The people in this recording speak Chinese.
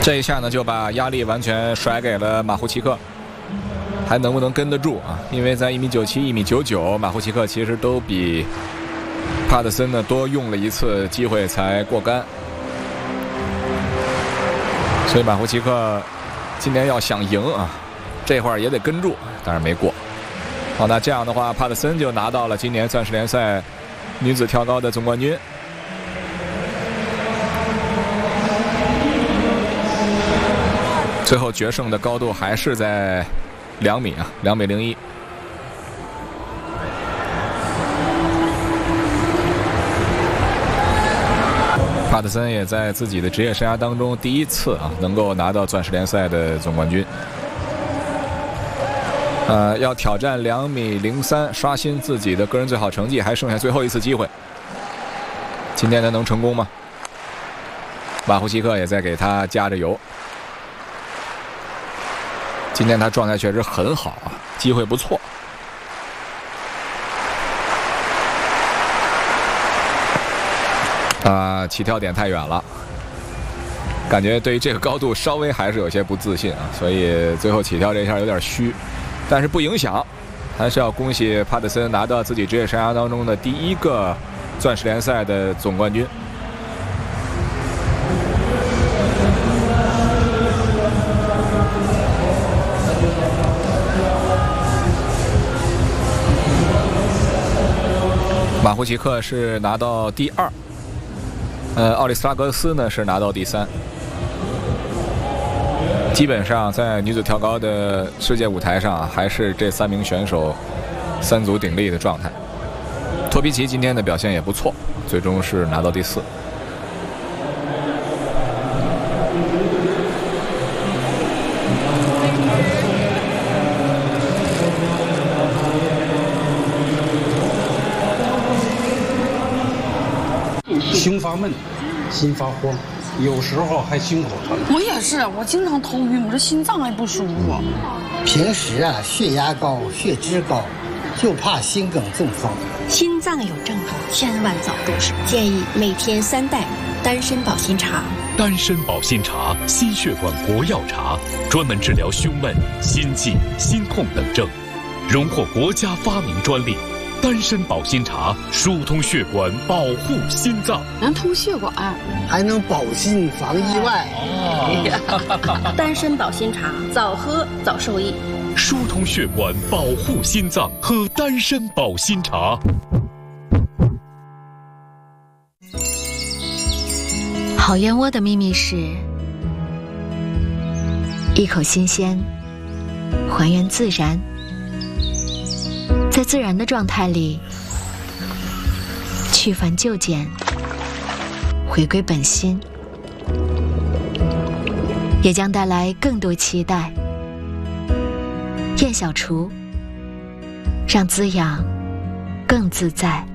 这一下呢，就把压力完全甩给了马胡齐克，还能不能跟得住啊？因为在1.97米、1.99米，马胡齐克其实都比帕特森呢多用了一次机会才过杆，所以马胡齐克今年要想赢啊，这会儿也得跟住，当然没过。好，那这样的话，帕特森就拿到了今年钻石联赛女子跳高的总冠军。最后决胜的高度还是在2米啊，2.01米。帕特森也在自己的职业生涯当中第一次啊能够拿到钻石联赛的总冠军。要挑战2.03米，刷新自己的个人最好成绩，还剩下最后一次机会。今天他能成功吗？马胡齐克也在给他加着油。今天他状态确实很好啊，机会不错。起跳点太远了，感觉对于这个高度稍微还是有些不自信啊，所以最后起跳这一下有点虚，但是不影响，还是要恭喜帕特森拿到自己职业生涯当中的第一个钻石联赛的总冠军。马胡齐克是拿到第2，奥利斯拉格斯呢是拿到第3。基本上在女子跳高的世界舞台上啊，还是这3名选手3足鼎立的状态。托皮奇今天的表现也不错，最终是拿到第4。 胸发闷，心发慌，有时候还心口疼。 我也是，我经常头晕，我这心脏还不舒服。 平时啊，血压高，血脂高，就怕心梗中风。 心脏有症状，千万早入手。建议每天3袋丹参保心茶。 丹参保心茶，心血管国药茶，专门治疗胸闷、心悸、心痛等症，荣获国家发明专利。丹参保心茶疏通血管，保护心脏， 能通血管， 还能保心防意外。 丹参保心茶，早喝早受益。 疏通血管，保护心脏，喝丹参保心茶。 好燕窝的秘密是一口新鲜，还原自然。在自然的状态里，去繁就简，回归本心，也将带来更多期待。燕小厨，让滋养更自在。